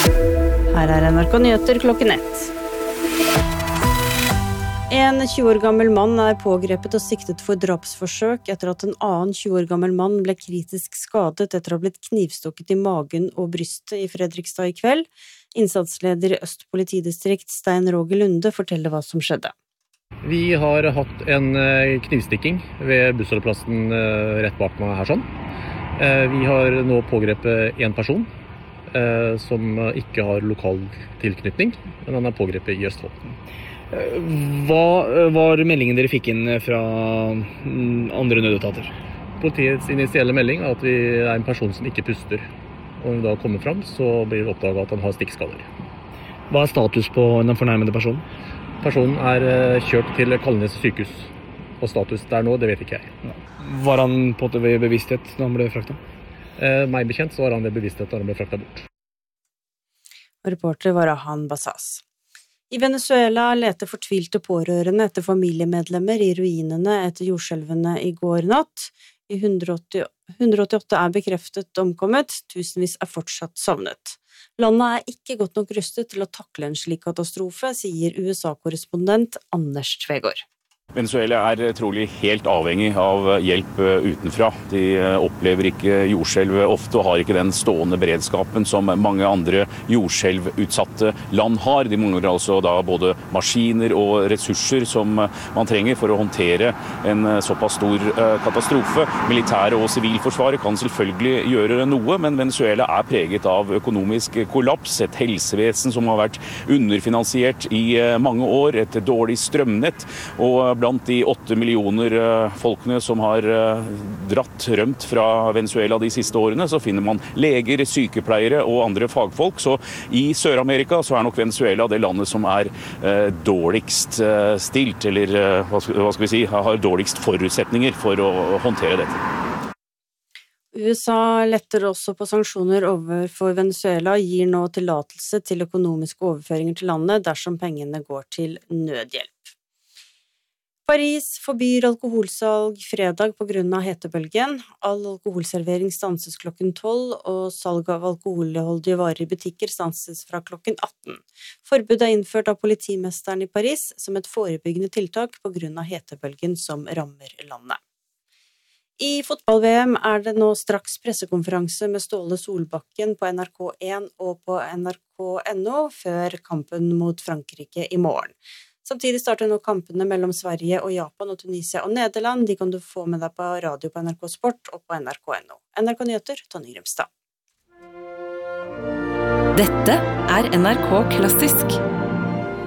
Her NRK Nyheter klokken 1. En 20 år gammel mann pågrepet og siktet for drapsforsøk etter at en annen 20 år gammel mann ble kritisk skadet etter å ha blitt knivstukket i magen og brystet i Fredrikstad i kveld. Innsatsleder i Øst politidistrikt, Stein Roger Lunde, forteller hva som skjedde. Vi har hatt en knivstikking ved bussholdeplassen rett bak meg her sånn. Vi har nå pågrepet en person som ikke har lokal tilknytning, men han pågrepet i Østfold. Hva var meldingen dere fikk inn fra andre nødetater? Politiets initielle melding at vi en person som ikke puster. Og når vi da kommer fram, så blir det oppdaget at han har stikkskader. Hva status på den fornærmede personen? Personen kjørt til Kalnes sykehus. Og status der nå, det vet ikke jeg. Var han på en måte ved bevissthet da han ble fraktet? Meg bekjent så var han ved bevissthet da han ble fraktet bort. Reporter var Ahan Basas. I Venezuela leter fortvilte pårørende etter familiemedlemmer i ruinene etter jordskjelvene i går natt. 188 bekreftet omkommet, tusenvis fortsatt savnet. Landet ikke godt nok rustet til å takle en slik katastrofe, sier USA-korrespondent Anders Tvegård. Venezuela trolig helt avhengig av hjelp utenfra. De opplever ikke jordskjelv ofte og har ikke den stående beredskapen som mange andre jordskjelvutsatte land har. De mangler altså da både maskiner og ressurser som man trenger for å håndtere en såpass stor katastrofe. Militære og sivilforsvaret kan selvfølgelig gjøre noe, men Venezuela preget av økonomisk kollaps, et helsevesen som har vært underfinansiert i mange år, et dårlig strømnett, og blant de 8 millioner folkene som har rømt fra Venezuela de siste årene, så finner man leger, sykepleiere og andre fagfolk. Så i Sør-Amerika så nok Venezuela det landet som dårligst stilt, eller hva skal vi si, har dårligst forutsetninger for å håndtere dette. USA letter også på sanksjoner overfor Venezuela og gir nå tillatelse til økonomiske overføringer til landet dersom pengene går til nødhjelp. Paris forbyr alkoholsalg fredag på grunn av hetebølgen. All alkoholservering stanses klokken 12, og salg av alkoholholdige varer i butikker stanses fra klokken 18. Forbudet innført av politimesteren i Paris som et forebyggende tiltak på grunn av hetebølgen som rammer landet. I fotball-VM det nå straks pressekonferanse med Ståle Solbakken på NRK1 og på NRK.no før kampen mot Frankrike i morgen. Samtidig starter nå kampene mellom Sverige og Japan og Tunisia og Nederland. De kan du få med deg på radio på NRK Sport og på NRK.no. NRK Nyheter, Tonje Grimstad. Dette NRK Klassisk.